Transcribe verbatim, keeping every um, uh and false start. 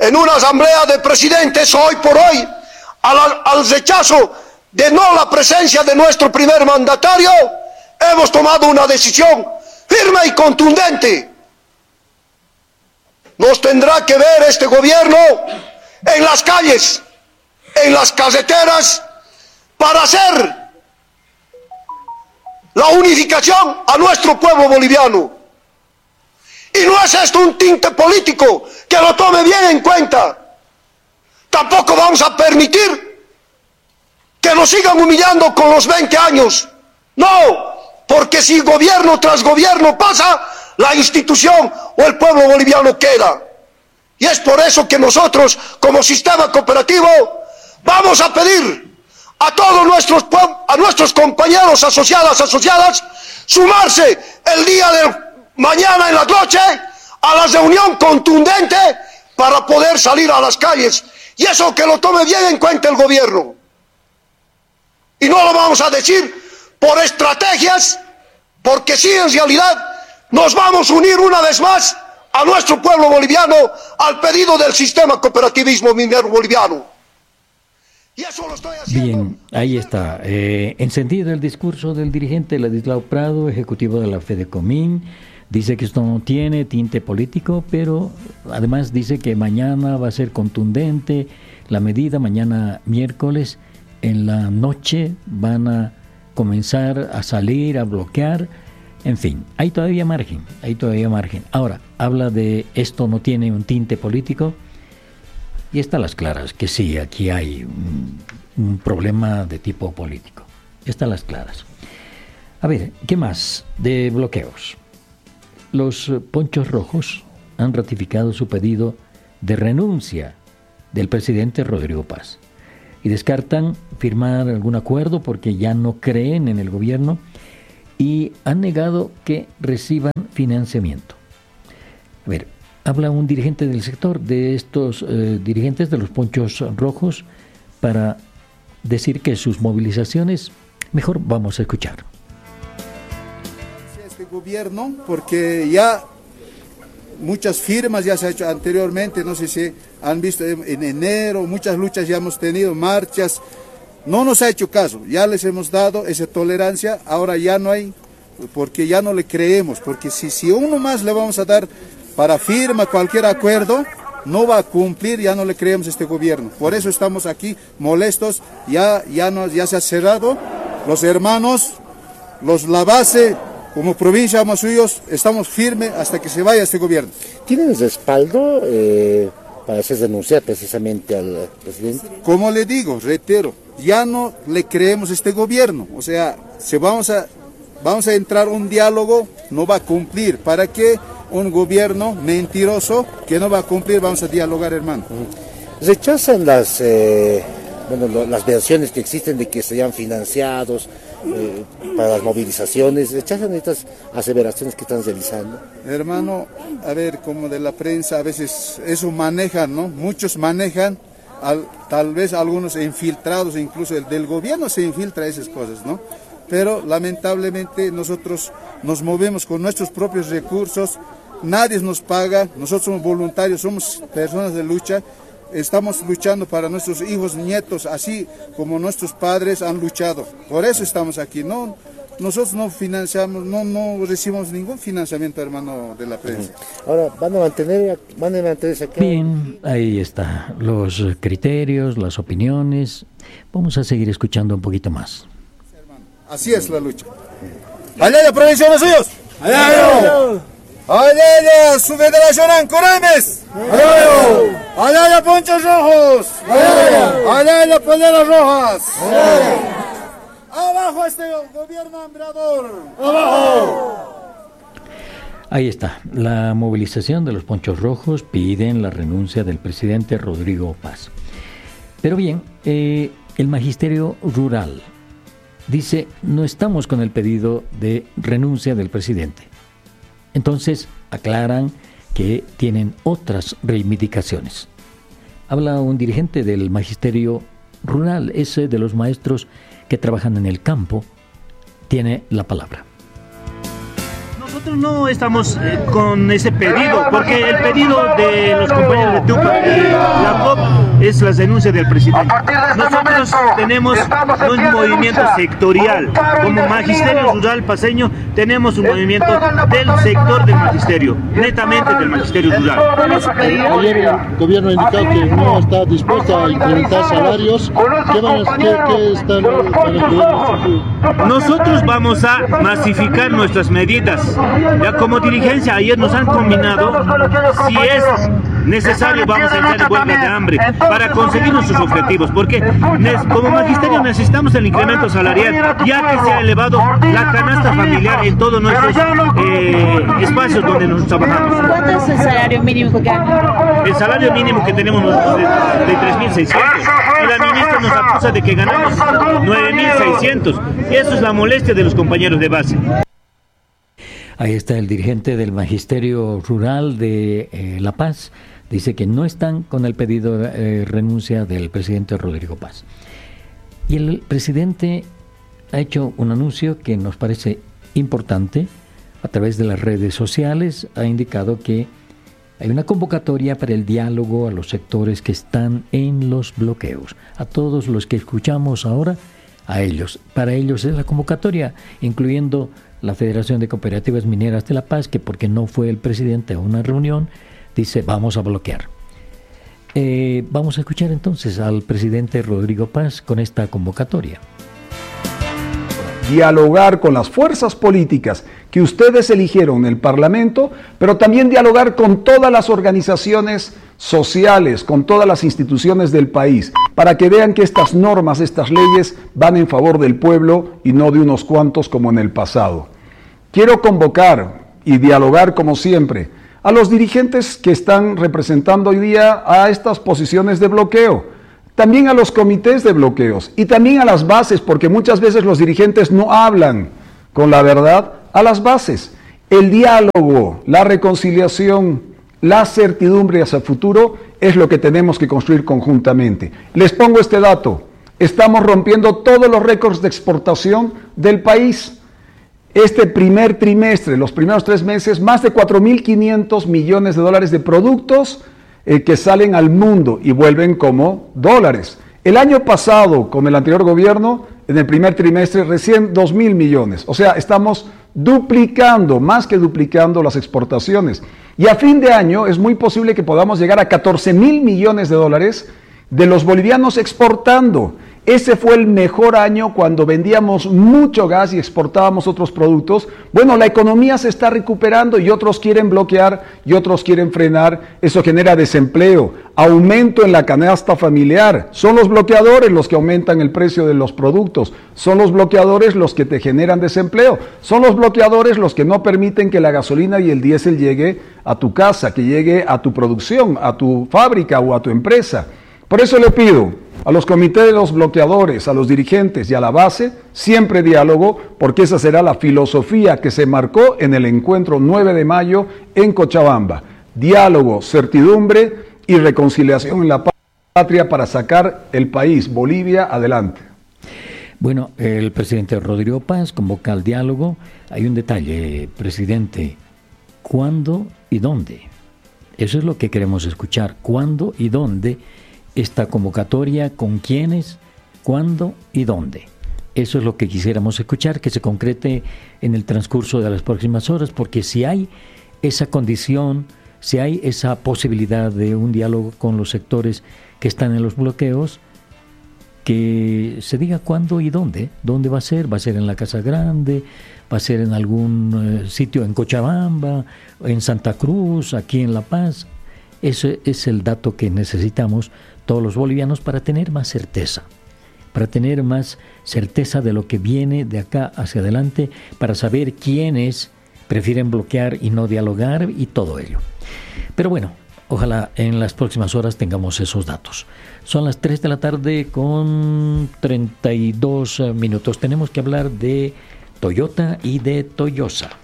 en una asamblea de presidentes hoy por hoy, al, al rechazo de no la presencia de nuestro primer mandatario, hemos tomado una decisión firme y contundente. Nos tendrá que ver este gobierno en las calles, en las carreteras, para hacer la unificación a nuestro pueblo boliviano. Y no es esto un tinte político, que lo tome bien en cuenta. Tampoco vamos a permitir que nos sigan humillando con los veinte años. No, porque si gobierno tras gobierno pasa, la institución o el pueblo boliviano queda. Y es por eso que nosotros, como sistema cooperativo, vamos a pedir a todos nuestros, a nuestros compañeros asociadas, asociadas, sumarse el día de mañana en la noche a la reunión contundente para poder salir a las calles. Y eso que lo tome bien en cuenta el gobierno. Y no lo vamos a decir por estrategias, porque sí, en realidad nos vamos a unir una vez más a nuestro pueblo boliviano al pedido del sistema cooperativismo minero boliviano. Y eso lo estoy haciendo. Bien, ahí está. Eh, encendido el discurso del dirigente Ladislao Prado, ejecutivo de la Fedecomín. Dice que esto no tiene tinte político, pero además dice que mañana va a ser contundente la medida. Mañana miércoles en la noche van a comenzar a salir, a bloquear. En fin, hay todavía margen, hay todavía margen. Ahora, habla de esto no tiene un tinte político. Y está a las claras que sí, aquí hay un, un problema de tipo político. Está a las claras. A ver, ¿qué más de bloqueos? Los Ponchos Rojos han ratificado su pedido de renuncia del presidente Rodrigo Paz y descartan firmar algún acuerdo porque ya no creen en el gobierno y han negado que reciban financiamiento. A ver, habla un dirigente del sector, de estos eh, dirigentes de los Ponchos Rojos, para decir que sus movilizaciones, mejor vamos a escuchar. Este gobierno, porque ya muchas firmas ya se ha hecho anteriormente, no sé si han visto en, en enero, muchas luchas ya hemos tenido, marchas, no nos ha hecho caso, ya les hemos dado esa tolerancia, ahora ya no hay, porque ya no le creemos, porque si, si uno más le vamos a dar para firma cualquier acuerdo, no va a cumplir, ya no le creemos a este gobierno. Por eso estamos aquí molestos, ya, ya, no, ya se ha cerrado, los hermanos, los la base, como provincia de Amasuyos, estamos firmes hasta que se vaya este gobierno. ¿Tienen respaldo eh, para hacer denunciar precisamente al presidente? Como le digo, reitero, ya no le creemos a este gobierno, o sea, se vamos a, vamos a entrar un diálogo, no va a cumplir, ¿para qué? Un gobierno mentiroso que no va a cumplir, vamos a dialogar, hermano. ¿Rechazan las eh, bueno, lo, las versiones que existen de que sean financiados eh, para las movilizaciones? ¿Rechazan estas aseveraciones que están realizando? Hermano, a ver, como de la prensa, a veces eso manejan, ¿no? Muchos manejan, al, tal vez algunos infiltrados, incluso el del gobierno se infiltra esas cosas, ¿no? Pero lamentablemente nosotros nos movemos con nuestros propios recursos, nadie nos paga, nosotros somos voluntarios, somos personas de lucha, estamos luchando para nuestros hijos, nietos, así como nuestros padres han luchado. Por eso estamos aquí. No, nosotros no financiamos, no, no recibimos ningún financiamiento, hermano, de la prensa. Ahora, ¿van a mantener, van a mantenerse aquí? Bien, ahí está, los criterios, las opiniones. Vamos a seguir escuchando un poquito más. Así es la lucha. ¡Allá la provincia de Amasuyos! ¡Allá! ¡Allá su federación Ancorames! ¡Allá! ¡Allá la Ponchos Rojos! ¡Allá! ¡Allá la Poleras Rojas! ¡Allá! ¡Abajo este gobierno hambrador! ¡Abajo! Ahí está, la movilización de los Ponchos Rojos piden la renuncia del presidente Rodrigo Paz. Pero bien, eh, el magisterio rural dice, no estamos con el pedido de renuncia del presidente. Entonces, aclaran que tienen otras reivindicaciones. Habla un dirigente del magisterio rural, ese de los maestros que trabajan en el campo, tiene la palabra. Nosotros Nosotros no estamos eh, con ese pedido, porque el pedido de los compañeros de Tupac y la C O P es las denuncias del presidente. Nosotros tenemos un movimiento sectorial, como Magisterio Rural Paceño, tenemos un movimiento del sector del magisterio, netamente del magisterio rural. Ayer el gobierno ha indicado que no está dispuesto a incrementar salarios. ¿Qué van a, qué, qué están, van a poder? Nosotros vamos a masificar nuestras medidas. Ya como dirigencia ayer nos han combinado, si es necesario vamos a entrar en huelga de hambre para conseguir nuestros objetivos, porque como magisterio necesitamos el incremento salarial, ya que se ha elevado la canasta familiar en todos nuestros eh, espacios donde nos trabajamos. ¿Cuánto es el salario mínimo que ganan? El salario mínimo que tenemos nosotros es de tres mil seiscientos y la ministra nos acusa de que ganamos nueve mil seiscientos, y eso es la molestia de los compañeros de base. Ahí está el dirigente del Magisterio Rural de eh, La Paz. Dice que no están con el pedido de eh, renuncia del presidente Rodrigo Paz. Y el presidente ha hecho un anuncio que nos parece importante. A través de las redes sociales ha indicado que hay una convocatoria para el diálogo a los sectores que están en los bloqueos. A todos los que escuchamos ahora, a ellos. Para ellos es la convocatoria, incluyendo la Federación de Cooperativas Mineras de La Paz, que porque no fue el presidente a una reunión, dice vamos a bloquear. Eh, vamos a escuchar entonces al presidente Rodrigo Paz con esta convocatoria. Dialogar con las fuerzas políticas que ustedes eligieron en el Parlamento, pero también dialogar con todas las organizaciones sociales, con todas las instituciones del país, para que vean que estas normas, estas leyes van en favor del pueblo y no de unos cuantos como en el pasado. Quiero convocar y dialogar como siempre a los dirigentes que están representando hoy día a estas posiciones de bloqueo, también a los comités de bloqueos y también a las bases, porque muchas veces los dirigentes no hablan con la verdad a las bases. El diálogo, la reconciliación, la certidumbre hacia el futuro es lo que tenemos que construir conjuntamente. Les pongo este dato: estamos rompiendo todos los récords de exportación del país. Este primer trimestre, los primeros tres meses, más de cuatro mil quinientos millones de dólares de productos eh, que salen al mundo y vuelven como dólares. El año pasado, con el anterior gobierno, en el primer trimestre, recién dos mil millones. O sea, estamos duplicando, más que duplicando las exportaciones. Y a fin de año es muy posible que podamos llegar a catorce mil millones de dólares de los bolivianos exportando. Ese fue el mejor año cuando vendíamos mucho gas y exportábamos otros productos. Bueno, la economía se está recuperando y otros quieren bloquear y otros quieren frenar. Eso genera desempleo, aumento en la canasta familiar. Son los bloqueadores los que aumentan el precio de los productos. Son los bloqueadores los que te generan desempleo. Son los bloqueadores los que no permiten que la gasolina y el diésel llegue a tu casa, que llegue a tu producción, a tu fábrica o a tu empresa. Por eso le pido a los comités de los bloqueadores, a los dirigentes y a la base, siempre diálogo, porque esa será la filosofía que se marcó en el encuentro nueve de mayo en Cochabamba. Diálogo, certidumbre y reconciliación en la patria para sacar el país, Bolivia, adelante. Bueno, el presidente Rodrigo Paz convoca al diálogo. Hay un detalle, presidente: ¿cuándo y dónde? Eso es lo que queremos escuchar. ¿Cuándo y dónde? Esta convocatoria, con quiénes, cuándo y dónde. Eso es lo que quisiéramos escuchar, que se concrete en el transcurso de las próximas horas, porque si hay esa condición, si hay esa posibilidad de un diálogo con los sectores que están en los bloqueos, que se diga cuándo y dónde. ¿Dónde va a ser? ¿Va a ser en la Casa Grande? ¿Va a ser en algún eh, sitio en Cochabamba, en Santa Cruz, aquí en La Paz? Ese es el dato que necesitamos todos los bolivianos para tener más certeza, para tener más certeza de lo que viene de acá hacia adelante, para saber quiénes prefieren bloquear y no dialogar y todo ello. Pero bueno, ojalá en las próximas horas tengamos esos datos. Son las tres de la tarde con treinta y dos minutos. Tenemos que hablar de Toyota y de Toyosa.